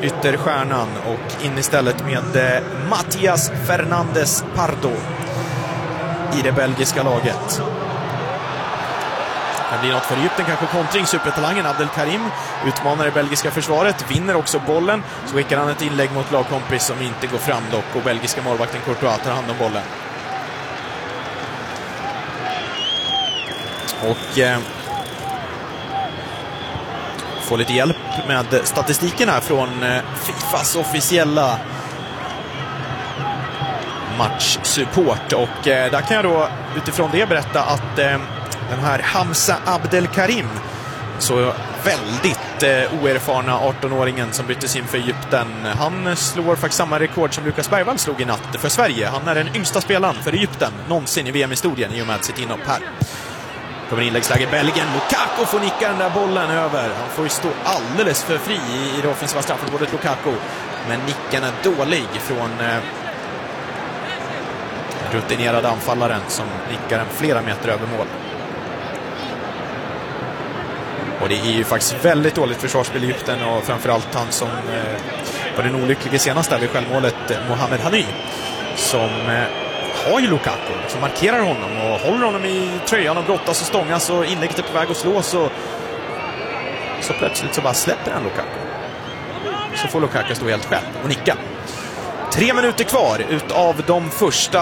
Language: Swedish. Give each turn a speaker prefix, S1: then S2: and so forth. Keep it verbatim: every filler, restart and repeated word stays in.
S1: ytterstjärnan och in istället med Matias Fernandes Pardo i det belgiska laget. Det blir något för Egypten, kanske kontring. Supertalangen Abdelkarim utmanar det belgiska försvaret, vinner också bollen, så skickar han ett inlägg mot lagkompis som inte går fram dock, och belgiska målvakten Courtois tar hand om bollen. Och eh, får lite hjälp med statistiken här från eh, Fifas officiella matchsupport, och eh, där kan jag då utifrån det berätta att eh, den här Hamza Abdelkarim, så väldigt eh, oerfarna arton-åringen som byttes in för Egypten, han slår faktiskt samma rekord som Lukas Bergvall slog i natt för Sverige. Han är den yngsta spelaren för Egypten någonsin i V M-historien i och med sitt inhopp här. Kommer inläggsläge Belgien, Lukaku får nicka den där bollen över. Han får ju stå alldeles för fri i det offensiva straffområdet, Lukaku, men nicken är dålig från eh, rutinerade anfallaren som nickar en flera meter över mål. Och det är ju faktiskt väldigt dåligt försvarsspel i Egypten, och framförallt han som eh, var den olyckliga senast där vid självmålet, Mohamed Hani, som eh, har ju Lukaku, som markerar honom och håller honom i tröjan och brottas och stångas, och inlägget är på väg att slå, så, så plötsligt så bara släpper han Lukaku. Så får Lukaku stå helt själv och nicka. Tre minuter kvar utav de första